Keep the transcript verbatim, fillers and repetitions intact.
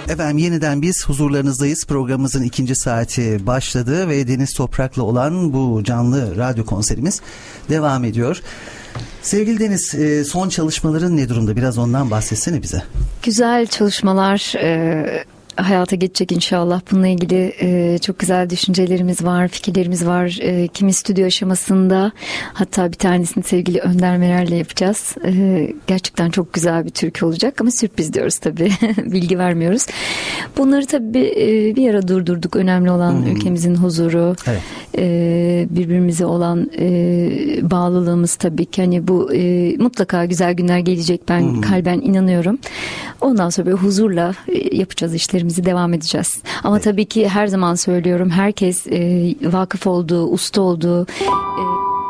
Efendim yeniden biz huzurlarınızdayız. Programımızın ikinci saati başladı ve Deniz Toprak'la olan bu canlı radyo konserimiz devam ediyor. Sevgili Deniz, son çalışmaların ne durumda? Biraz ondan bahsetsene bize. Güzel çalışmalar e, hayata geçecek inşallah. Bununla ilgili e, çok güzel düşüncelerimiz var, fikirlerimiz var. E, kimi stüdyo aşamasında, hatta bir tanesini sevgili Önder Meral'le yapacağız. E, gerçekten çok güzel bir türkü olacak ama sürpriz diyoruz tabii. Bilgi vermiyoruz. Bunları tabii e, bir ara durdurduk. Önemli olan hmm. ülkemizin huzuru, evet. e, birbirimize olan e, bağlılığımız tabii ki. Hani bu e, mutlaka güzel günler gelecek. Ben hmm. kalben inanıyorum. Ondan sonra böyle huzurla e, yapacağız işlerimizi. Devam edeceğiz. Ama evet. tabii ki her zaman söylüyorum, herkes e, vakıf olduğu, usta olduğu... E,